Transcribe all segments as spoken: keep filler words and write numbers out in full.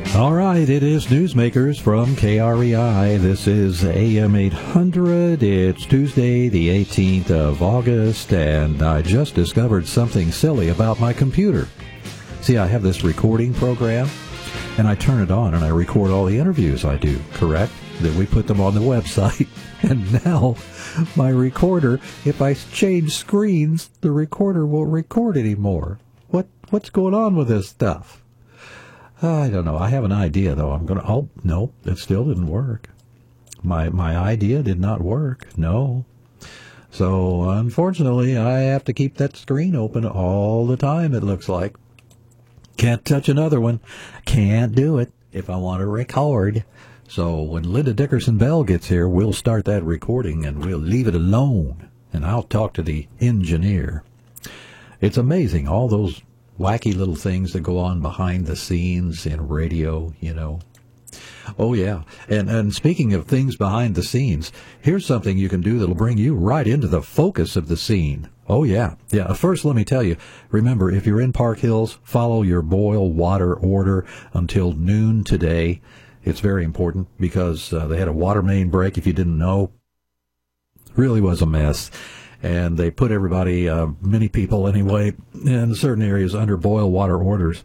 All right, it is Newsmakers from K R E I. This is A M eight hundred. It's Tuesday, the eighteenth of August, and I just discovered something silly about my computer. See, I have this recording program, and I turn it on, and I record all the interviews I do, correct? Then we put them on the website, and now my recorder, if I change screens, the recorder won't record anymore. What What's going on with this stuff? I don't know. I have an idea, though. I'm going to... Oh, no, it still didn't work. My my idea did not work. No. So, unfortunately, I have to keep that screen open all the time, it looks like. Can't touch another one. Can't do it if I want to record. So, when Linda Dickerson Bell gets here, we'll start that recording, and we'll leave it alone. And I'll talk to the engineer. It's amazing, all those wacky little things that go on behind the scenes in radio, you know. Oh, yeah. And and speaking of things behind the scenes, here's something you can do that'll bring you right into the focus of the scene. Oh, yeah. Yeah. First, let me tell you, remember, if you're in Park Hills, follow your boil water order until noon today. It's very important because uh, they had a water main break, if you didn't know. Really was a mess. And they put everybody, uh, many people anyway, in certain areas under boil water orders.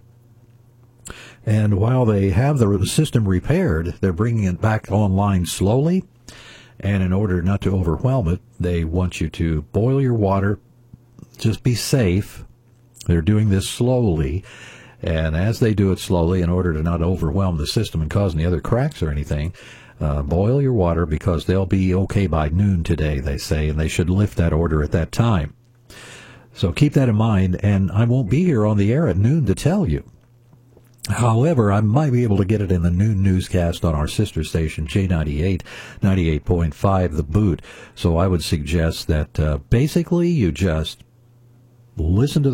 And while they have the system repaired, they're bringing it back online slowly. And in order not to overwhelm it, they want you to boil your water. Just be safe. They're doing this slowly. And as they do it slowly, in order to not overwhelm the system and cause any other cracks or anything, Uh, boil your water because they'll be okay by noon today, they say, and they should lift that order at that time. So keep that in mind, and I won't be here on the air at noon to tell you. However, I might be able to get it in the noon newscast on our sister station, J ninety-eight, ninety-eight point five, The Boot. So I would suggest that uh, basically you just listen to